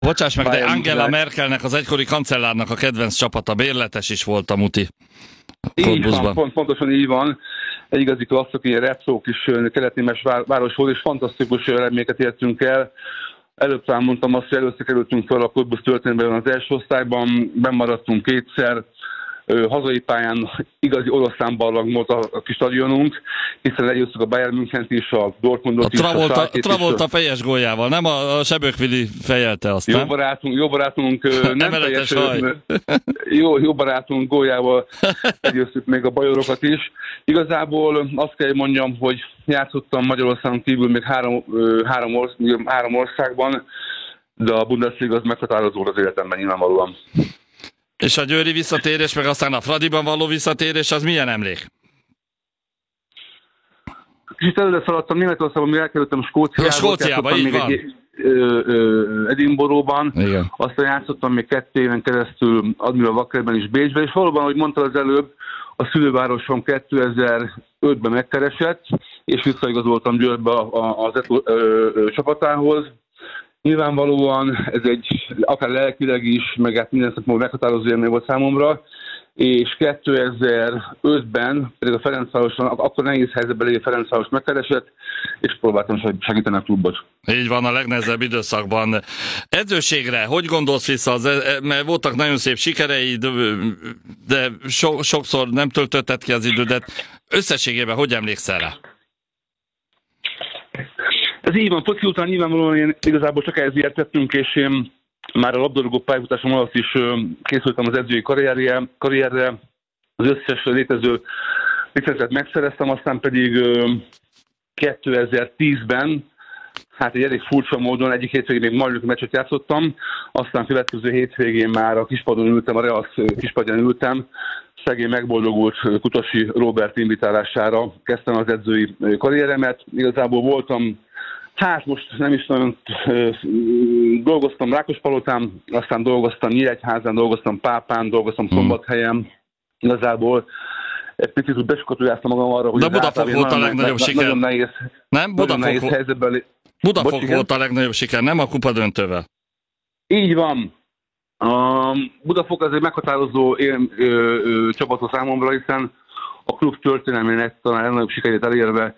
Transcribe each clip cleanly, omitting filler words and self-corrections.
Bocsáss meg, de Angela Merkelnek, az egykori kancellárnak a kedvenc csapata, bérletes is volt a Muti. Így van, pontosan így van. Egy igazi klasszok, ilyen retro kis keletnémes város volt, és fantasztikus eredményeket értünk el. Előbb talán mondtam azt, hogy először kerültünk fel a Cottbus történetben az első osztályban, bennmaradtunk kétszer, hazai pályán igazi oroszlán barlang volt a kis stadionunk, hiszen legyőztük a Bayern Münchent is, a Dortmundot is, a Travolta fejes góljával, nem a Sebőkvili fejelte azt, nem? Jó barátunk nem fejes jó barátunk góljával legyőztük még a bajorokat is. Igazából azt kell mondjam, hogy játszottam Magyarországon kívül még három országban, de a Bundesliga az meghatározó az életemben nyilvánvalóan. És a győri visszatérés, meg aztán a Fradiban való visszatérés, az milyen emlék? Kicsit előre szaladtam Németországban, mire elkerültem Skóciába, így van. Edinburghban, aztán játszottam még 2 éven keresztül Admiral Wackerben is Bécsben, és valóban, ahogy mondtad az előbb, a szülővárosom 2005-ben megkeresett, és visszaigazoltam Győrbe az csapatához. Nyilvánvalóan ez egy akár lelkileg is, meg hát minden szempontból meghatározó élmény volt számomra, és 2005-ben pedig a Ferencvároson, akkor nehéz helyzetben lévő Ferencváros megkeresett, és próbáltam segíteni a klubot. Így van, a legnehezebb időszakban. Edzőségre, hogy gondolsz vissza? Mert voltak nagyon szép sikereid, de sokszor nem töltötted ki az idődet. Összességében hogy emlékszel rá? Ez így van, foci után nyilvánvalóan én igazából csak ehhez értettünk, és én már a labdarúgó pályafutásom alatt is készültem az edzői karrierre. Az összes létező licencet megszereztem, aztán pedig 2010-ben, hát egy elég furcsa módon egyik hétvégén még Majlőki meccset játszottam, aztán következő hétvégén már a kispadon ültem, a Real kispadján ültem, szegény megboldogult Kutasi Róbert invitálására kezdtem az edzői karrieremet. Igazából voltam, hát most nem is nagyon dolgoztam Rákospalotán, aztán dolgoztam Nyíregyházán, dolgoztam Pápán, dolgoztam Szombathelyen. Igazából egy picit úgy besokatujáztam magam arra, hogy de Budafok volt a legnagyobb siker. Nagyon nehéz, nem? Budafok volt a legnagyobb siker, nem a kupadöntővel. Így van. A Budafok az egy meghatározó csapat a számomra, hiszen a klub történelmének talán a legnagyobb sikerét elérve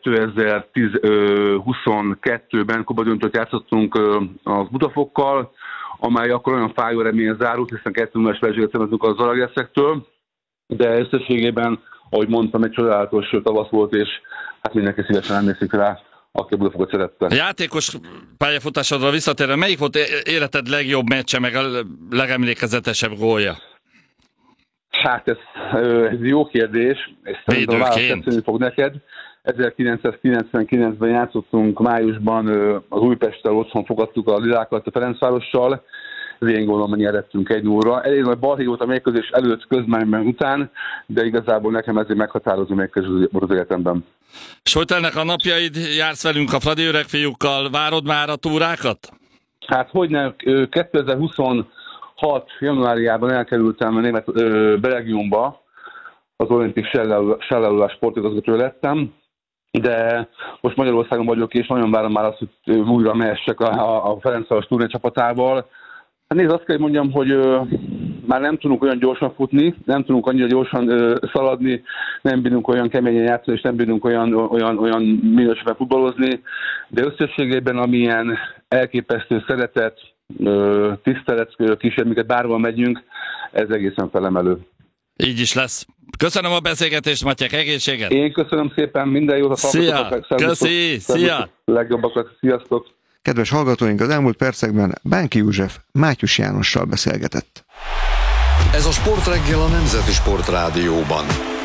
2022-ben kupadöntőt játszottunk a Budafokkal, amely akkor olyan fájó reményen zárult, hiszen 2-0-es vereséget szenvedtünk a Zalaegerszektől, de összességében, ahogy mondtam, egy csodálatos tavasz volt, és hát mindenki szívesen emlékszik rá, aki a Budafokot szerette. A játékos pályafutásodra visszatérve, melyik volt életed legjobb meccse, meg a legemlékezetesebb gólja? Hát ez jó kérdés, és szerintem a választ tetszeni fog neked. 1999-ben játszottunk májusban az Újpesttel, otthon fogadtuk a Lilákat a Ferencvárossal, végén gólon nyertünk 1-0-ra. Elég nagy balhé volt a mérkőzés előtt, közben után, de igazából nekem ez egy meghatározó mérkőzés volt az életemben. És hogy telnek a napjaid? Jársz velünk a Fradi öreg fiúkkal? Várod már a túrákat? Hát hogyne, 2026 januárjában elkerültem Belgiumba, az Olimpik Sellelulás sportigazgató lettem, de most Magyarországon vagyok, és nagyon várom már azt, hogy újra mehessek a Ferencváros turné csapatával. Hát nézd, azt kell, hogy mondjam, hogy már nem tudunk olyan gyorsan futni, nem tudunk annyira gyorsan szaladni, nem bírunk olyan keményen játszani, és nem bírunk olyan minőségben futballozni, de összességében amilyen elképesztő szeretet, tisztelet kísér, amiket bárhol megyünk, ez egészen felemelő. Így is lesz. Köszönöm a beszélgetést, Matyek, egészséget! Én köszönöm szépen, minden jót a hallgatóknak! Köszi! Szia! Legjobbakat, sziasztok! Kedves hallgatóink, az elmúlt percekben Bánki József Mátyus Jánossal beszélgetett. Ez a Sportreggel a Nemzeti Sportrádióban.